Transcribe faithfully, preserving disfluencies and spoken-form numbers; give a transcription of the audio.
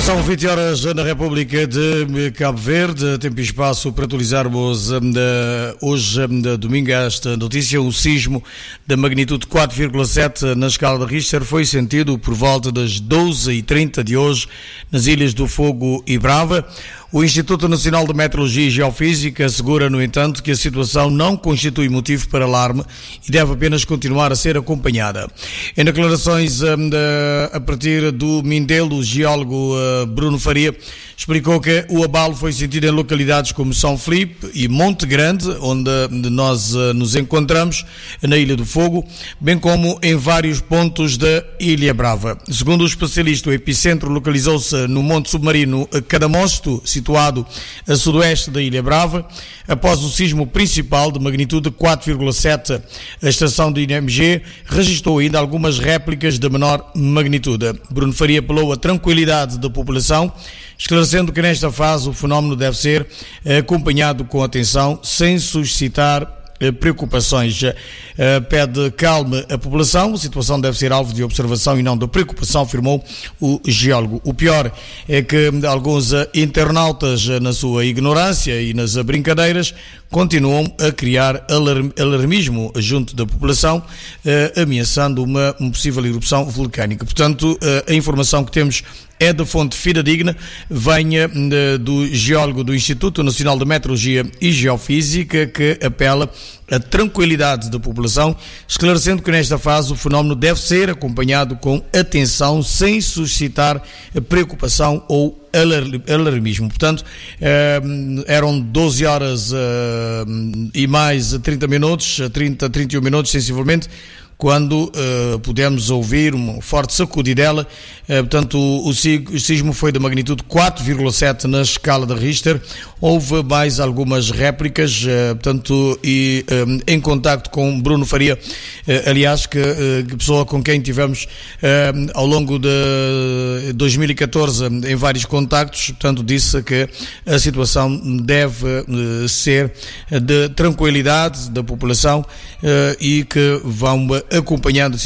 São vinte horas na República de Cabo Verde, tempo e espaço para atualizarmos uh, hoje, uh, domingo, esta notícia. O sismo da magnitude quatro vírgula sete na escala de Richter foi sentido por volta das doze e trinta de hoje nas Ilhas do Fogo e Brava. O Instituto Nacional de Meteorologia e Geofísica assegura, no entanto, que a situação não constitui motivo para alarme e deve apenas continuar a ser acompanhada. Em declarações uh, a partir do Mindelo, o geólogo uh, Bruno Faria explicou que o abalo foi sentido em localidades como São Filipe e Monte Grande, onde nós uh, nos encontramos, na Ilha do Fogo, bem como em vários pontos da Ilha Brava. Segundo o especialista, o epicentro localizou-se no Monte Submarino Cadamosto, situado a sudoeste da Ilha Brava. Após o sismo principal de magnitude quatro vírgula sete, a estação de I N M G registrou ainda algumas réplicas de menor magnitude. Bruno Faria apelou à tranquilidade da população, esclarecendo que nesta fase o fenómeno deve ser acompanhado com atenção, sem suscitar preocupações. Pede calma a população, a situação deve ser alvo de observação e não de preocupação, afirmou o geólogo. O pior é que alguns internautas, na sua ignorância e nas brincadeiras, continuam a criar alarmismo junto da população, ameaçando uma possível erupção vulcânica. Portanto, a informação que temos é de fonte fidedigna, venha do geólogo do Instituto Nacional de Meteorologia e Geofísica, que apela à tranquilidade da população, esclarecendo que nesta fase o fenómeno deve ser acompanhado com atenção, sem suscitar preocupação ou alarmismo. Portanto, eram doze horas e mais trinta minutos, trinta, trinta e um minutos sensivelmente, quando uh, pudemos ouvir uma forte sacudidela. Uh, portanto, o, o sismo foi de magnitude quatro vírgula sete na escala de Richter. Houve mais algumas réplicas, uh, portanto, e um, em contacto com Bruno Faria, uh, aliás, que, uh, que pessoa com quem tivemos uh, ao longo de dois mil e catorze em vários contactos, portanto, disse que a situação deve uh, ser de tranquilidade da população uh, e que vão acompanhando